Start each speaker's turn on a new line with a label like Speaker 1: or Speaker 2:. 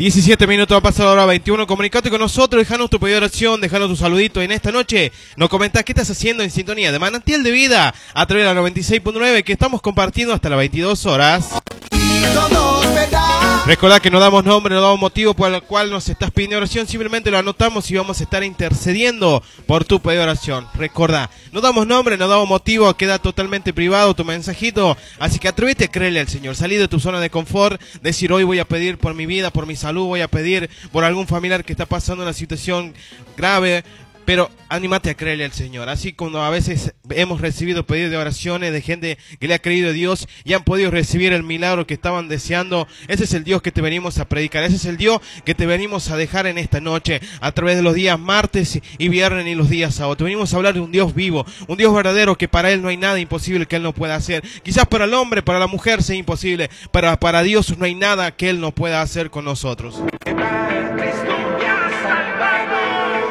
Speaker 1: 17 minutos ha pasado ahora 21. Comunicate con nosotros, dejanos tu pedido de oración, dejanos tu saludito. En esta noche nos comentás qué estás haciendo en sintonía de Manantial de Vida a través de la 96.9 que estamos compartiendo hasta las 22 horas. Recordá que no damos nombre, no damos motivo por el cual nos estás pidiendo oración, simplemente lo anotamos y vamos a estar intercediendo por tu pedido de oración. Recordá, no damos nombre, no damos motivo, queda totalmente privado tu mensajito, así que atrévete a creerle al Señor, salí de tu zona de confort, decir hoy voy a pedir por mi vida, por mi salud, voy a pedir por algún familiar que está pasando una situación grave. Pero anímate a creerle al Señor. Así como a veces hemos recibido pedidos de oraciones de gente que le ha creído a Dios y han podido recibir el milagro que estaban deseando. Ese es el Dios que te venimos a predicar. Ese es el Dios que te venimos a dejar en esta noche a través de los días martes y viernes y los días sábados. Te venimos a hablar de un Dios vivo, un Dios verdadero que para Él no hay nada imposible que Él no pueda hacer. Quizás para el hombre, para la mujer sea imposible, pero para Dios no hay nada que Él no pueda hacer con nosotros.